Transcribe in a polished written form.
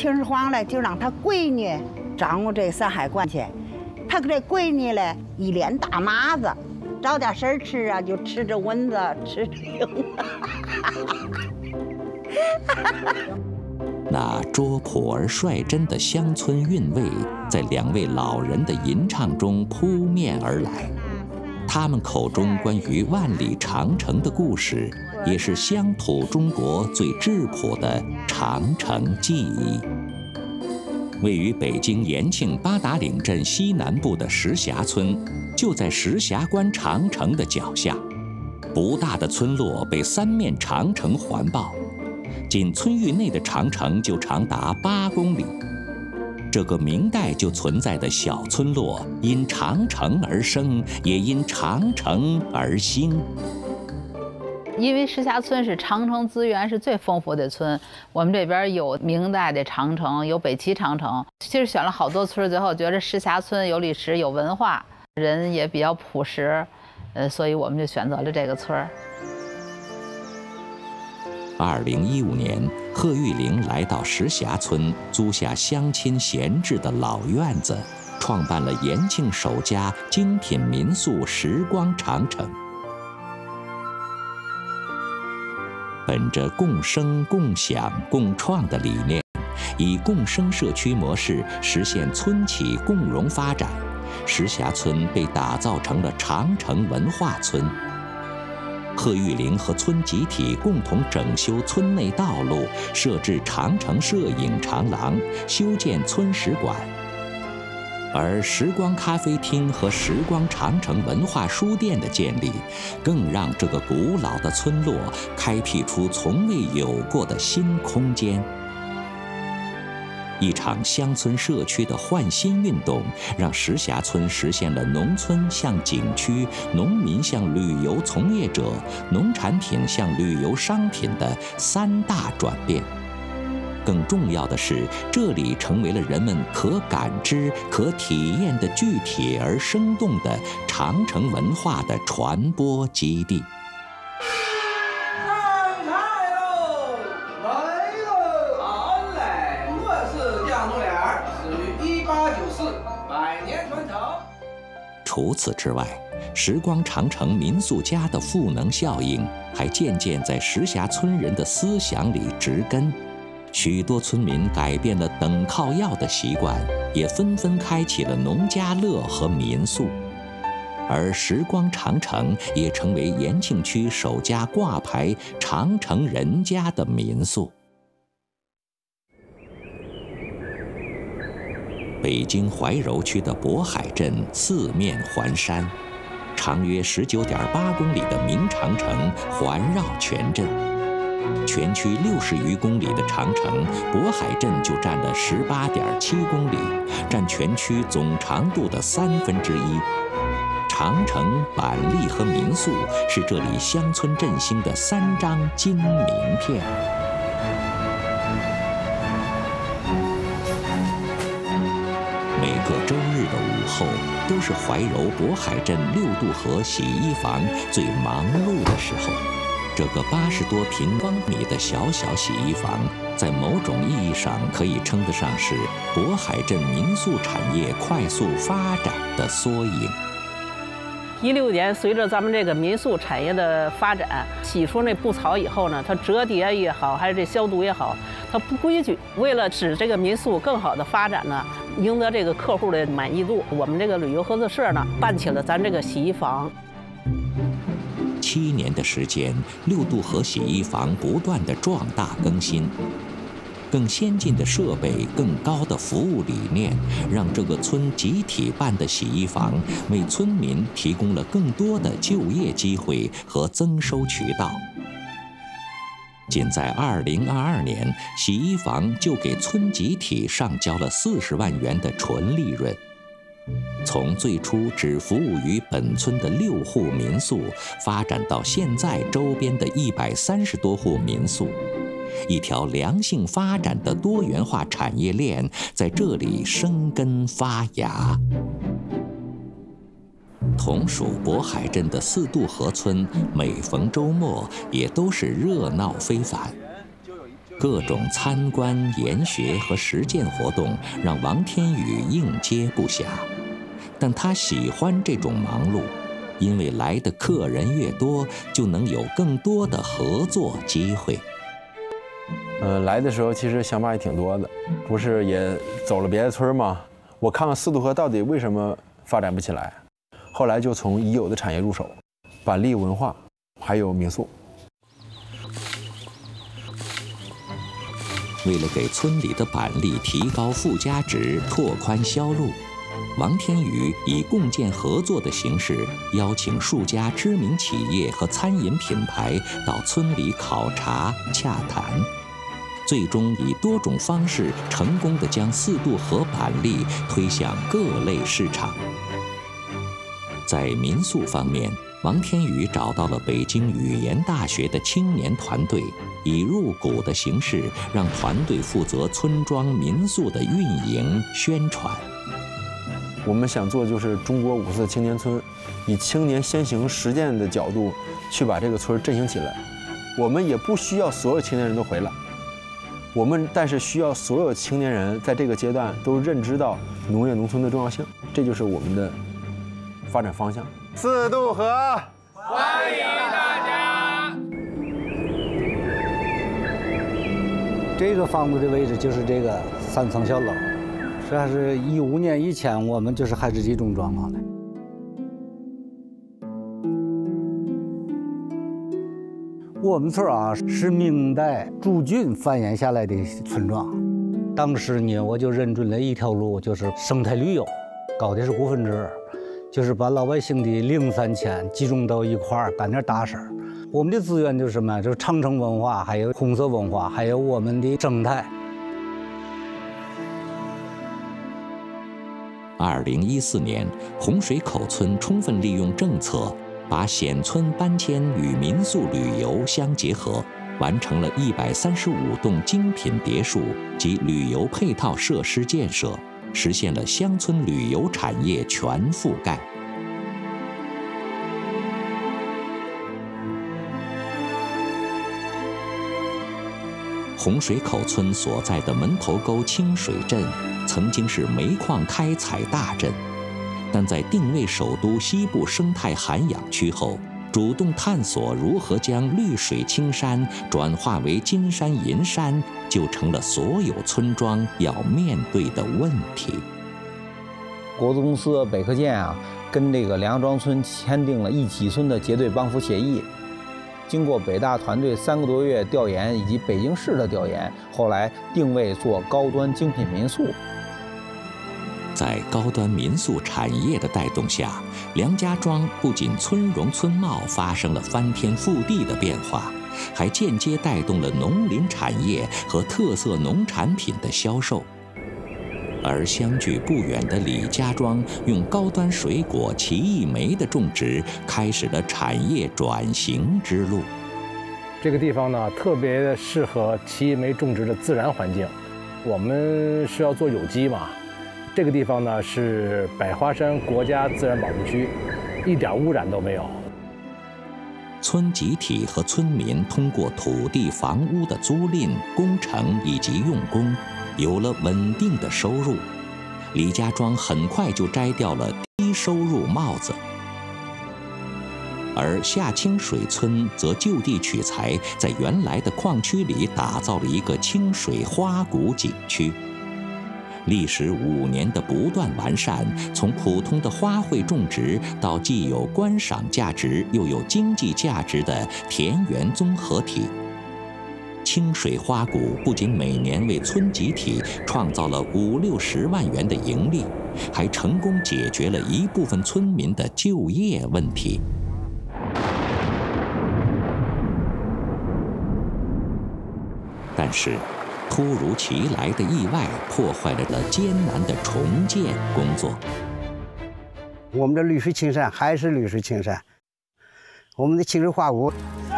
秦始皇嘞就让他闺女掌握这山海关去，他给这闺女嘞一脸大麻子，找点食儿吃啊，就吃着蚊子，吃着蝇。 那拙朴而率真的乡村韵味，在两位老人的吟唱中扑面而来。他们口中关于万里长城的故事，也是乡土中国最质朴的长城记忆。位于北京延庆八达岭镇西南部的石峡村，就在石峡关长城的脚下。不大的村落被三面长城环抱，仅村域内的长城就长达8公里。这个明代就存在的小村落，因长城而生，也因长城而兴。 因为石峡村是长城资源是最丰富的村，我们这边有明代的长城，有北齐长城。其实选了好多村，最后觉得石峡村有历史、有文化，人也比较朴实，所以我们就选择了这个村。 2015年，贺玉玲来到石峡村，租下乡亲闲置的老院子，创办了延庆首家精品民宿时光长城。本着共生、共享、共创的理念，以共生社区模式实现村企共荣发展，石峡村被打造成了长城文化村。贺玉玲和村集体共同整修村内道路，设置长城摄影长廊，修建村史馆。而时光咖啡厅和时光长城文化书店的建立，更让这个古老的村落开辟出从未有过的新空间。一场乡村社区的焕新运动，让石峡村实现了农村向景区、农民向旅游从业者、农产品向旅游商品的3大转变。更重要的是，这里成为了人们可感知、可体验的具体而生动的长城文化的传播基地。除此之外，时光长城民宿家的赋能效应还渐渐在石峡村人的思想里植根。许多村民改变了等靠要的习惯，也纷纷开启了农家乐和民宿。而时光长城也成为延庆区首家挂牌长城人家的民宿。北京怀柔区的渤海镇四面环山，长约19.8公里的明长城环绕全镇。全区60余公里的长城，渤海镇就占了18.7公里，占全区总长度的1/3。长城、板栗和民宿是这里乡村振兴的3张金名片。每个周日的午后，都是怀柔渤海镇6渡河洗衣房最忙碌的时候。这个80多平方米的小小洗衣房，在某种意义上可以称得上是渤海镇民宿产业快速发展的缩影。 16年，随着咱们这个民宿产业的发展，洗出那布草以后呢，它折叠也好，还是这消毒也好，它不规矩。为了使这个民宿更好的发展呢，赢得这个客户的满意度，我们这个旅游合作社呢，办起了咱这个洗衣房。 7年的时间，6渡河洗衣房不断地壮大更新。更先进的设备、更高的服务理念，让这个村集体办的洗衣房为村民提供了更多的就业机会和增收渠道。仅在2022年，洗衣房就给村集体上交了40万元的纯利润。从最初只服务于本村的6户民宿，发展到现在周边的130多户民宿。一条良性发展的多元化产业链在这里生根发芽。同属渤海镇的4渡河村，每逢周末也都是热闹非凡。 各种参观、研学和实践活动让王天宇应接不暇，但他喜欢这种忙碌，因为来的客人越多，就能有更多的合作机会。 来的时候其实想法也挺多的，不是也走了别的村吗？我看看四渡河到底为什么发展不起来。后来就从已有的产业入手，板栗文化，还有民宿。 为了给村里的板栗提高附加值、拓宽销路，王天宇以共建合作的形式，邀请数家知名企业和餐饮品牌到村里考察洽谈，最终以多种方式成功地将四渡河板栗推向各类市场。在民宿方面，王天宇找到了北京语言大学的青年团队，以入股的形式让团队负责村庄民宿的运营宣传。 我们想做就是中国5.4青年村，以青年先行实践的角度去把这个村振兴起来。我们也不需要所有青年人都回来，但是需要所有青年人在这个阶段都认知到农业农村的重要性，这就是我们的发展方向。四渡河，欢迎大家。 这个房子的位置就是这个3层小楼，实际上是15年以前我们就是还是这种状况的。我们村啊是明代朱俊繁衍下来的村庄，当时呢我就认准了一条路，就是生态旅游，搞的是股份制。就是把老百姓的零散钱集中到一块儿干点大事儿。我们的资源就是什么？就是长城文化，还有红色文化，还有我们的生态。 2014年，洪水口村充分利用政策，把显村搬迁与民宿旅游相结合，完成了135栋精品别墅及旅游配套设施建设，实现了乡村旅游产业全覆盖。洪水口村所在的门头沟清水镇，曾经是煤矿开采大镇，但在定位首都西部生态涵养区后，主动探索如何将绿水青山转化为金山银山，就成了所有村庄要面对的问题。 国资公司北科建啊，跟这个梁庄村签订了一起村的结对帮扶协议。经过北大团队3个多月调研以及北京市的调研，后来定位做高端精品民宿。 在高端民宿产业的带动下，梁家庄不仅村容村貌发生了翻天覆地的变化，还间接带动了农林产业和特色农产品的销售。而相距不远的李家庄，用高端水果奇异梅的种植，开始了产业转型之路。 这个地方呢，特别适合奇异梅种植的自然环境。我们是要做有机嘛，这个地方呢是百花山国家自然保护区，一点污染都没有。 村集体和村民通过土地、房屋的租赁、工程以及用工，有了稳定的收入。李家庄很快就摘掉了低收入帽子，而下清水村则就地取材，在原来的矿区里打造了一个清水花谷景区。历时5年的不断完善，从普通的花卉种植到既有观赏价值又有经济价值的田园综合体。清水花谷不仅每年为村集体创造了50-60万元的盈利，还成功解决了一部分村民的就业问题。但是，突如其来的意外破坏了艰难的重建工作。 我们的绿水青山还是绿水青山，我们的清水花谷